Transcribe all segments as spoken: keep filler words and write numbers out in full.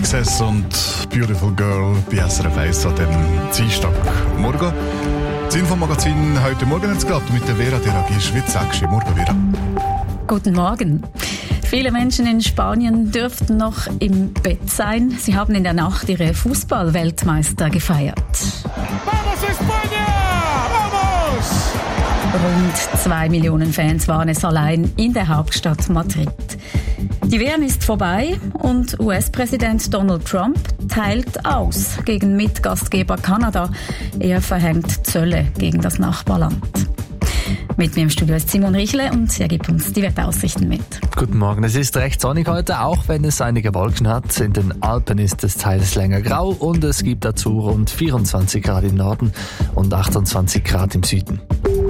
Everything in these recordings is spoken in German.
Success und Beautiful Girl bei S R F eins an dem Dienstagmorgen. Das Infomagazin heute Morgen jetzt gerade mit der Vera Deragisch-Witzak. Morgen, Vera. Guten Morgen. Viele Menschen in Spanien dürften noch im Bett sein. Sie haben in der Nacht ihre Fußball-Weltmeister gefeiert. Vamos España! Vamos! Rund zwei Millionen Fans waren es allein in der Hauptstadt Madrid. Die W M ist vorbei und U S-Präsident Donald Trump teilt aus gegen Mitgastgeber Kanada. Er verhängt Zölle gegen das Nachbarland. Mit mir im Studio ist Simon Richle und er gibt uns die Wetteraussichten mit. Guten Morgen, es ist recht sonnig heute, auch wenn es einige Wolken hat. In den Alpen ist es teils länger grau und es gibt dazu rund vierundzwanzig Grad im Norden und achtundzwanzig Grad im Süden.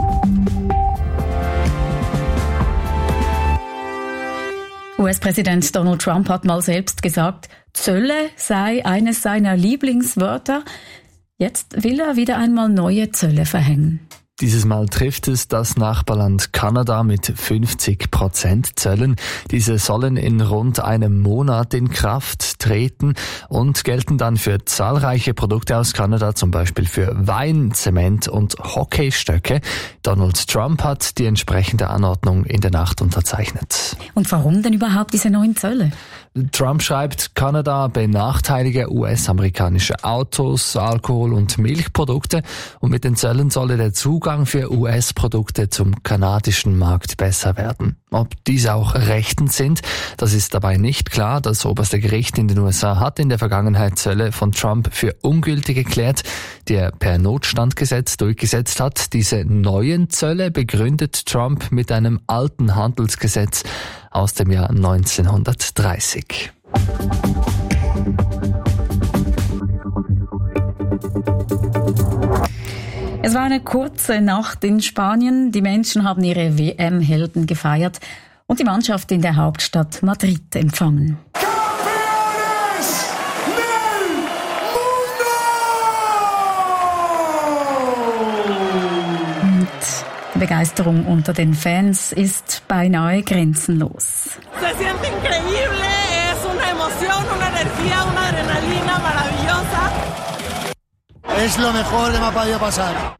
U S-Präsident Donald Trump hat mal selbst gesagt, Zölle sei eines seiner Lieblingswörter. Jetzt will er wieder einmal neue Zölle verhängen. Dieses Mal trifft es das Nachbarland Kanada mit fünfzig Prozent Zöllen. Diese sollen in rund einem Monat in Kraft treten und gelten dann für zahlreiche Produkte aus Kanada, zum Beispiel für Wein, Zement und Hockeystöcke. Donald Trump hat die entsprechende Anordnung in der Nacht unterzeichnet. Und warum denn überhaupt diese neuen Zölle? Trump schreibt, Kanada benachteilige U S-amerikanische Autos, Alkohol und Milchprodukte und mit den Zöllen solle der Zugang für U S-Produkte zum kanadischen Markt besser werden. Ob diese auch rechtens sind, das ist dabei nicht klar. Das oberste Gericht in den U S A hat in der Vergangenheit Zölle von Trump für ungültig erklärt, die er per Notstandgesetz durchgesetzt hat. Diese neuen Zölle begründet Trump mit einem alten Handelsgesetz aus dem Jahr neunzehnhundertdreißig. Es war eine kurze Nacht in Spanien. Die Menschen haben ihre W M-Helden gefeiert und die Mannschaft in der Hauptstadt Madrid empfangen. Campeones del Mundo! Und die Begeisterung unter den Fans ist beinahe grenzenlos. Se siente increíble, es una emoción, una energía, una adrenalina maravillosa. Es lo mejor que me ha podido pasar.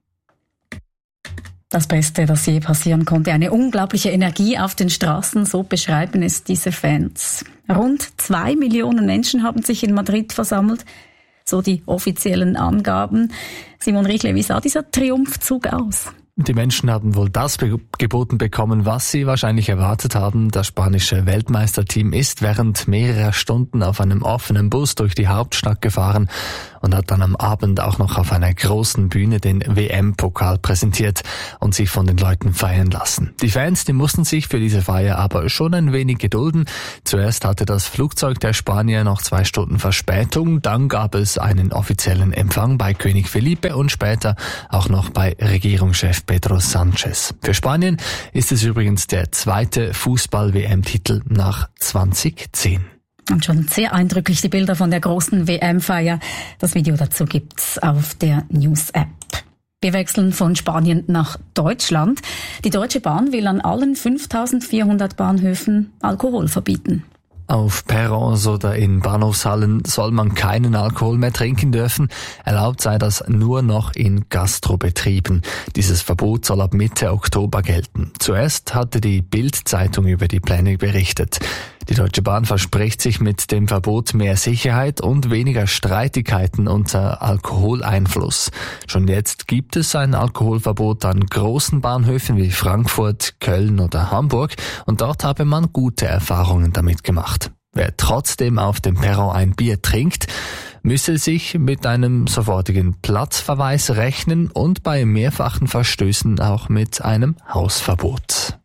Das Beste, das je passieren konnte. Eine unglaubliche Energie auf den Straßen, so beschreiben es diese Fans. Rund zwei Millionen Menschen haben sich in Madrid versammelt, so die offiziellen Angaben. Simon Richle, wie sah dieser Triumphzug aus? Die Menschen haben wohl das be- geboten bekommen, was sie wahrscheinlich erwartet haben. Das spanische Weltmeisterteam ist während mehrerer Stunden auf einem offenen Bus durch die Hauptstadt gefahren und hat dann am Abend auch noch auf einer großen Bühne den W M-Pokal präsentiert und sich von den Leuten feiern lassen. Die Fans, die mussten sich für diese Feier aber schon ein wenig gedulden. Zuerst hatte das Flugzeug der Spanier noch zwei Stunden Verspätung, dann gab es einen offiziellen Empfang bei König Felipe und später auch noch bei Regierungschef Pedro Sanchez. Für Spanien ist es übrigens der zweite Fußball-W M-Titel nach zweitausendzehn. Und schon sehr eindrücklich die Bilder von der großen W M-Feier. Das Video dazu gibt's auf der News-App. Wir wechseln von Spanien nach Deutschland. Die Deutsche Bahn will an allen fünftausendvierhundert Bahnhöfen Alkohol verbieten. Auf Perrons oder in Bahnhofshallen soll man keinen Alkohol mehr trinken dürfen. Erlaubt sei das nur noch in Gastrobetrieben. Dieses Verbot soll ab Mitte Oktober gelten. Zuerst hatte die Bild-Zeitung über die Pläne berichtet. Die Deutsche Bahn verspricht sich mit dem Verbot mehr Sicherheit und weniger Streitigkeiten unter Alkoholeinfluss. Schon jetzt gibt es ein Alkoholverbot an großen Bahnhöfen wie Frankfurt, Köln oder Hamburg und dort habe man gute Erfahrungen damit gemacht. Wer trotzdem auf dem Perron ein Bier trinkt, müsse sich mit einem sofortigen Platzverweis rechnen und bei mehrfachen Verstößen auch mit einem Hausverbot.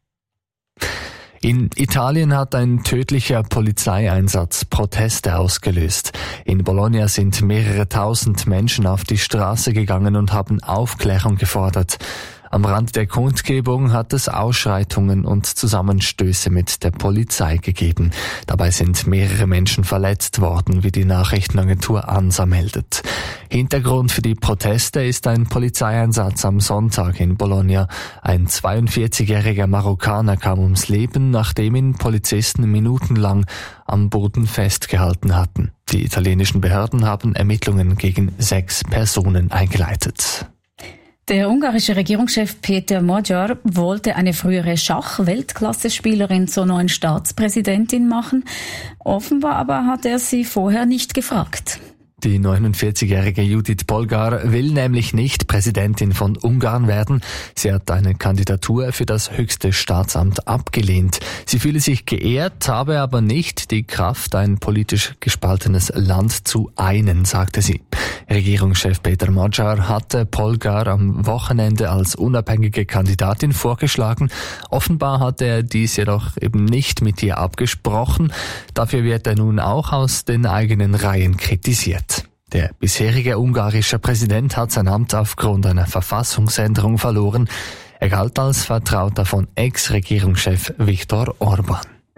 In Italien hat ein tödlicher Polizeieinsatz Proteste ausgelöst. In Bologna sind mehrere tausend Menschen auf die Straße gegangen und haben Aufklärung gefordert. Am Rand der Kundgebung hat es Ausschreitungen und Zusammenstöße mit der Polizei gegeben. Dabei sind mehrere Menschen verletzt worden, wie die Nachrichtenagentur ANSA meldet. Hintergrund für die Proteste ist ein Polizeieinsatz am Sonntag in Bologna. Ein zweiundvierzigjähriger Marokkaner kam ums Leben, nachdem ihn Polizisten minutenlang am Boden festgehalten hatten. Die italienischen Behörden haben Ermittlungen gegen sechs Personen eingeleitet. Der ungarische Regierungschef Peter Magyar wollte eine frühere Schach-Weltklasse-Spielerin zur neuen Staatspräsidentin machen. Offenbar aber hat er sie vorher nicht gefragt. Die neunundvierzigjährige Judith Polgár will nämlich nicht Präsidentin von Ungarn werden. Sie hat eine Kandidatur für das höchste Staatsamt abgelehnt. Sie fühle sich geehrt, habe aber nicht die Kraft, ein politisch gespaltenes Land zu einen, sagte sie. Regierungschef Peter Magyar hatte Polgár am Wochenende als unabhängige Kandidatin vorgeschlagen. Offenbar hat er dies jedoch eben nicht mit ihr abgesprochen. Dafür wird er nun auch aus den eigenen Reihen kritisiert. Der bisherige ungarische Präsident hat sein Amt aufgrund einer Verfassungsänderung verloren. Er galt als Vertrauter von Ex-Regierungschef Viktor Orbán.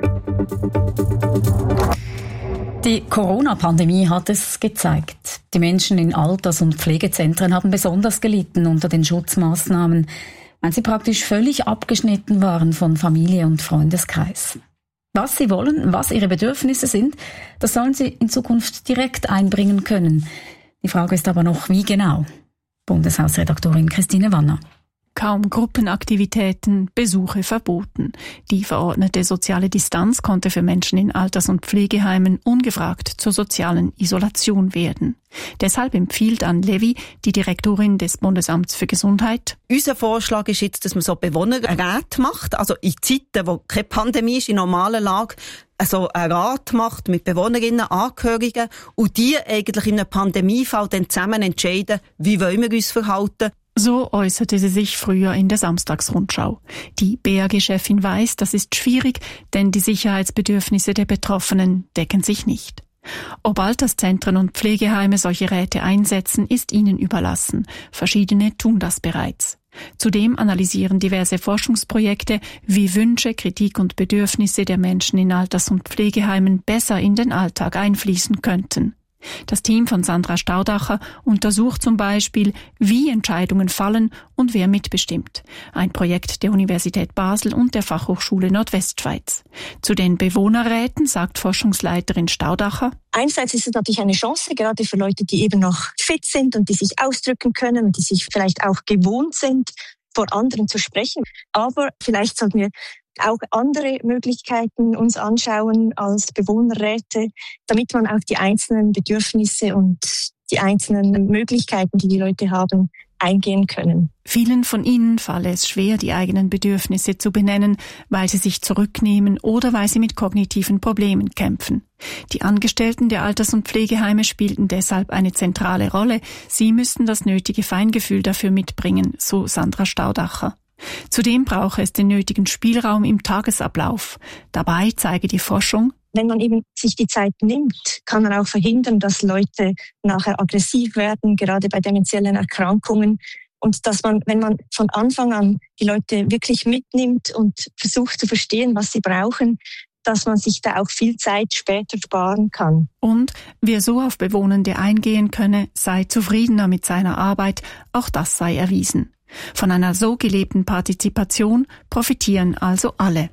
Die Corona-Pandemie hat es gezeigt. Die Menschen in Alters- und Pflegezentren haben besonders gelitten unter den Schutzmaßnahmen, weil sie praktisch völlig abgeschnitten waren von Familie und Freundeskreis. Was sie wollen, was ihre Bedürfnisse sind, das sollen sie in Zukunft direkt einbringen können. Die Frage ist aber noch, wie genau? Bundeshausredaktorin Christine Wanner. Kaum Gruppenaktivitäten, Besuche verboten. Die verordnete soziale Distanz konnte für Menschen in Alters- und Pflegeheimen ungefragt zur sozialen Isolation werden. Deshalb empfiehlt Anne Levy, die Direktorin des Bundesamts für Gesundheit: Unser Vorschlag ist jetzt, dass man so Bewohnerräte macht, also in Zeiten, wo keine Pandemie ist, in normaler Lage, also einen Rat macht mit Bewohnerinnen, Angehörigen und die eigentlich in einem Pandemiefall dann zusammen entscheiden, wie wollen wir uns verhalten. So äußerte sie sich früher in der Samstagsrundschau. Die B A G-Chefin weiß, das ist schwierig, denn die Sicherheitsbedürfnisse der Betroffenen decken sich nicht. Ob Alterszentren und Pflegeheime solche Räte einsetzen, ist ihnen überlassen. Verschiedene tun das bereits. Zudem analysieren diverse Forschungsprojekte, wie Wünsche, Kritik und Bedürfnisse der Menschen in Alters- und Pflegeheimen besser in den Alltag einfließen könnten. Das Team von Sandra Staudacher untersucht zum Beispiel, wie Entscheidungen fallen und wer mitbestimmt. Ein Projekt der Universität Basel und der Fachhochschule Nordwestschweiz. Zu den Bewohnerräten sagt Forschungsleiterin Staudacher: Einerseits ist es natürlich eine Chance, gerade für Leute, die eben noch fit sind und die sich ausdrücken können und die sich vielleicht auch gewohnt sind, vor anderen zu sprechen. Aber vielleicht sollten wir auch andere Möglichkeiten uns anschauen als Bewohnerräte, damit man auch die einzelnen Bedürfnisse und die einzelnen Möglichkeiten, die die Leute haben, eingehen können. Vielen von ihnen falle es schwer, die eigenen Bedürfnisse zu benennen, weil sie sich zurücknehmen oder weil sie mit kognitiven Problemen kämpfen. Die Angestellten der Alters- und Pflegeheime spielten deshalb eine zentrale Rolle. Sie müssten das nötige Feingefühl dafür mitbringen, so Sandra Staudacher. Zudem brauche es den nötigen Spielraum im Tagesablauf. Dabei zeige die Forschung: Wenn man eben sich die Zeit nimmt, kann man auch verhindern, dass Leute nachher aggressiv werden, gerade bei demenziellen Erkrankungen. Und dass man, wenn man von Anfang an die Leute wirklich mitnimmt und versucht zu verstehen, was sie brauchen, dass man sich da auch viel Zeit später sparen kann. Und wer so auf Bewohnende eingehen könne, sei zufriedener mit seiner Arbeit. Auch das sei erwiesen. Von einer so gelebten Partizipation profitieren also alle.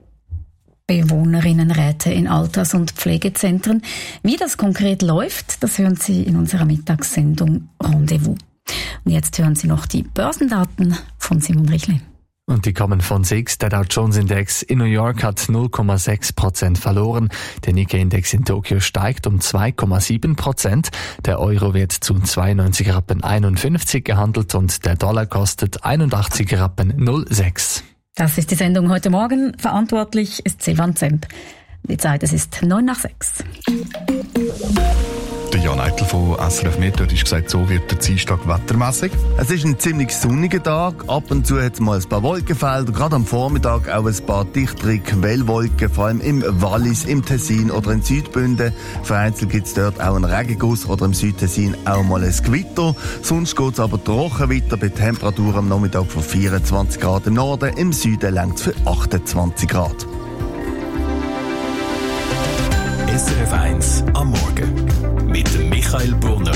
Bewohnerinnenräte in Alters- und Pflegezentren. Wie das konkret läuft, das hören Sie in unserer Mittagssendung Rendezvous. Und jetzt hören Sie noch die Börsendaten von Simon Richle. Und die kommen von S I X. Der Dow Jones Index in New York hat null Komma sechs Prozent verloren. Der Nikkei-Index in Tokio steigt um zwei Komma sieben Prozent. Der Euro wird zu zweiundneunzig Rappen einundfünfzig gehandelt und der Dollar kostet einundachtzig Rappen null Komma sechs. Das ist die Sendung heute Morgen. Verantwortlich ist Silvan Zemp. Die Zeit, es ist neun nach sechs. Der Jan Eitel von S R F Meteo hat gesagt, so wird der Dienstag wettermässig. Es ist ein ziemlich sonniger Tag. Ab und zu hat es mal ein paar Wolkenfelder. Gerade am Vormittag auch ein paar dichtere Quellwolken, vor allem im Wallis, im Tessin oder in Südbünden. Vereinzelt gibt es dort auch einen Regenguss oder im Südtessin auch mal ein Gewitter. Sonst geht es aber trocken weiter bei Temperaturen am Nachmittag von vierundzwanzig Grad im Norden. Im Süden reicht es für achtundzwanzig Grad. S R F eins am Morgen mit Michael Brunner.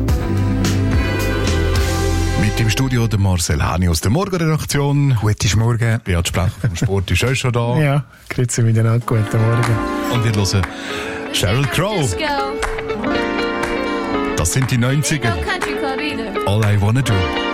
Mit im Studio der Marcel Hani aus der Morgenredaktion. Guten Morgen. Beat Sprecher vom Sport ist auch schon da. Ja, grüezi miteinander, guten Morgen. Und wir hören Sheryl Crow. Let's go. Das sind die neunziger. All I Wanna Do.